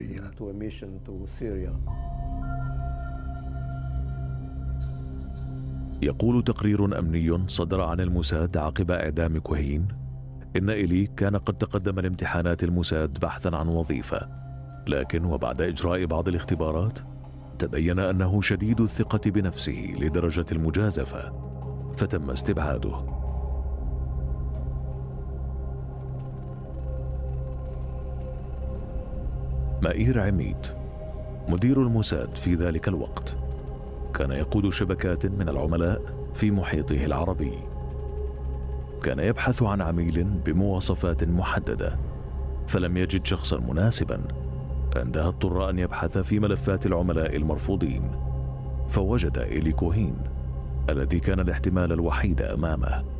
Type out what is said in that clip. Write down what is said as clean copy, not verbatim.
to a mission to Syria. يقول تقرير أمني صدر عن الموساد عقب إعدام كوهين إن إيلي كان قد تقدم لامتحانات الموساد بحثا عن وظيفة، لكن وبعد إجراء بعض الاختبارات تبين أنه شديد الثقة بنفسه لدرجة المجازفة، فتم استبعاده. مائير عميد مدير الموساد في ذلك الوقت كان يقود شبكات من العملاء في محيطه العربي. كان يبحث عن عميل بمواصفات محددة، فلم يجد شخصا مناسبا. عندها اضطر أن يبحث في ملفات العملاء المرفوضين، فوجد إيلي كوهين الذي كان الاحتمال الوحيد أمامه.